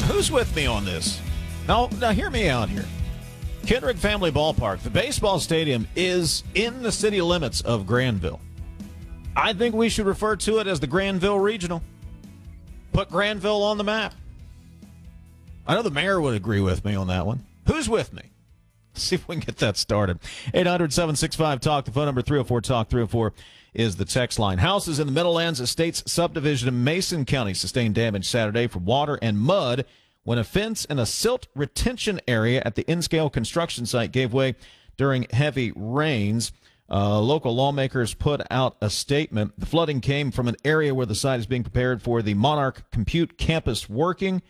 Who's with me on this? Now hear me out here. Kendrick Family Ballpark, the baseball stadium, is in the city limits of Granville. I think we should refer to it as the Granville Regional. Put Granville on the map. I know the mayor would agree with me on that one. Who's with me? Let's see if we can get that started. 800-765-TALK, the phone number. 304-TALK, 304 is the text line. Houses in the Meadowlands Estates subdivision in Mason County sustained damage Saturday from water and mud when a fence in a silt retention area at the N-Scale construction site gave way during heavy rains. Local lawmakers put out a statement. The flooding came from an area where the site is being prepared for the Monarch Compute Campus working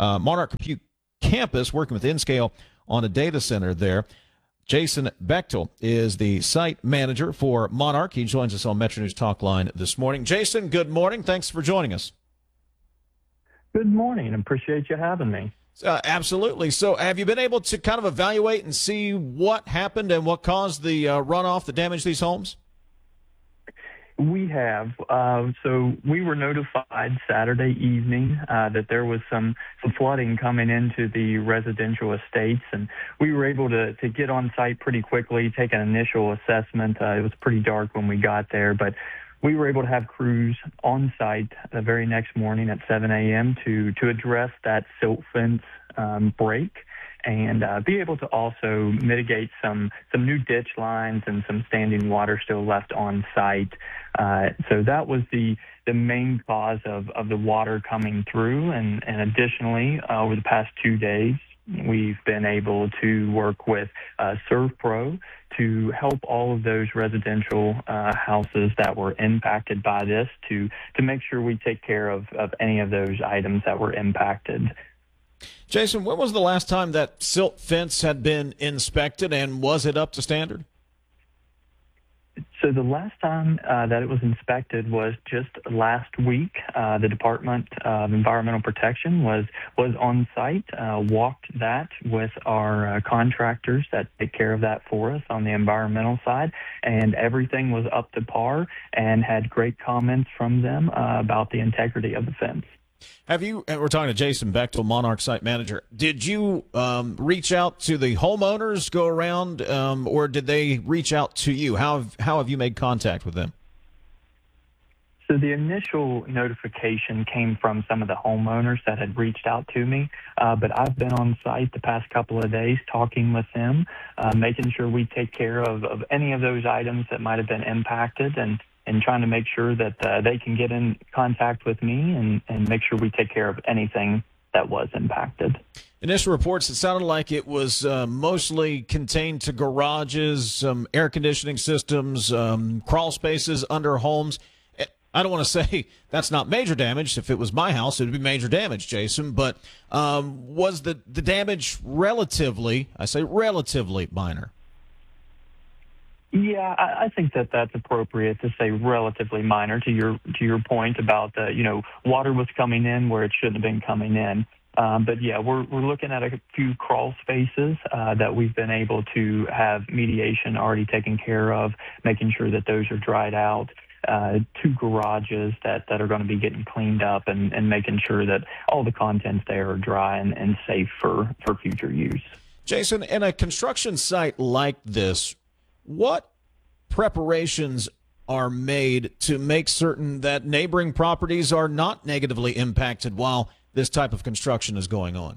with N-Scale on a data center there. Jason Bechtel is the site manager for Monarch. He joins us on Metro News Talk Line this morning. Jason, good morning. Thanks for joining us. Good morning. Appreciate you having me. Absolutely. So have you been able to kind of evaluate and see what happened and what caused the runoff that damaged these homes? We have. So we were notified Saturday evening that there was some flooding coming into the residential estates, and we were able to get on site pretty quickly, take an initial assessment. It was pretty dark when we got there, but we were able to have crews on site the very next morning at 7 a.m. to address that silt fence break and be able to also mitigate some new ditch lines and some standing water still left on site. So that was the main cause of the water coming through. And additionally, over the past 2 days, we've been able to work with ServPro to help all of those residential houses that were impacted by this to make sure we take care of any of those items that were impacted. Jason, when was the last time that silt fence had been inspected, and was it up to standard? So the last time that it was inspected was just last week. The Department of Environmental Protection was on site, walked that with our contractors that take care of that for us on the environmental side, and everything was up to par and had great comments from them about the integrity of the fence. Have you, and we're talking to Jason Bechtel, Monarch site manager, did you reach out to the homeowners, go around, or did they reach out to you? How have you made contact with them? So the initial notification came from some of the homeowners that had reached out to me, but I've been on site the past couple of days talking with them, making sure we take care of any of those items that might have been impacted and trying to make sure that they can get in contact with me and make sure we take care of anything that was impacted. Initial reports, it sounded like it was mostly contained to garages, some air conditioning systems, crawl spaces under homes. I don't want to say that's not major damage. If it was my house, it would be major damage, Jason. But was the damage relatively minor? Yeah, I think that's appropriate to say relatively minor to your point about water was coming in where it shouldn't have been coming in. But yeah, we're looking at a few crawl spaces that we've been able to have mediation already taken care of, making sure that those are dried out. 2 garages that are going to be getting cleaned up and making sure that all the contents there are dry and safe for future use. Jason, in a construction site like this, what preparations are made to make certain that neighboring properties are not negatively impacted while this type of construction is going on?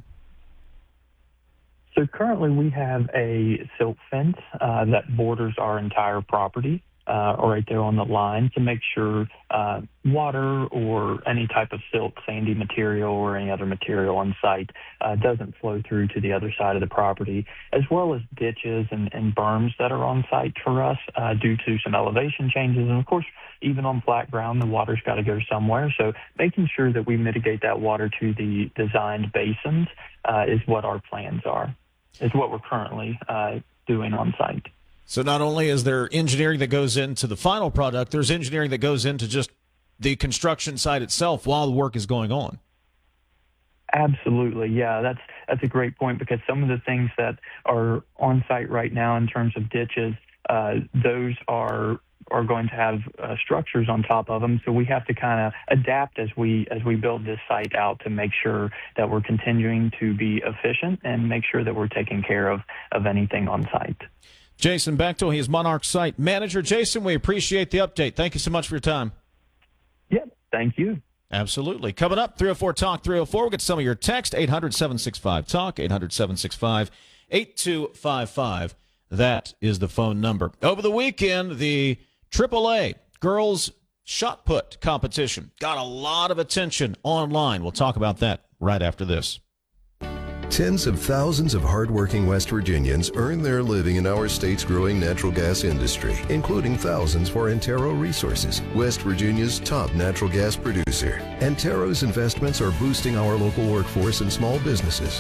So currently we have a silt fence that borders our entire property. Right there on the line to make sure water or any type of silt, sandy material, or any other material on site doesn't flow through to the other side of the property, as well as ditches and berms that are on site for us due to some elevation changes. And, of course, even on flat ground, the water's got to go somewhere. So making sure that we mitigate that water to the designed basins is what our plans are, is what we're currently doing on site. So not only is there engineering that goes into the final product, there's engineering that goes into just the construction site itself while the work is going on. Absolutely. Yeah, that's a great point, because some of the things that are on site right now in terms of ditches, those are are going to have structures on top of them. So we have to kind of adapt as we build this site out to make sure that we're continuing to be efficient and make sure that we're taking care of anything on site. Jason Bechtel, he is Monarch Site Manager. Jason, we appreciate the update. Thank you so much for your time. Yep, thank you. Absolutely. Coming up, 304 Talk 304. We'll get some of your text, 800-765-TALK, 800-765-8255. That is the phone number. Over the weekend, the AAA Girls Shot Put competition got a lot of attention online. We'll talk about that right after this. Tens of thousands of hardworking West Virginians earn their living in our state's growing natural gas industry, including thousands for Antero Resources, West Virginia's top natural gas producer. Antero's investments are boosting our local workforce and small businesses,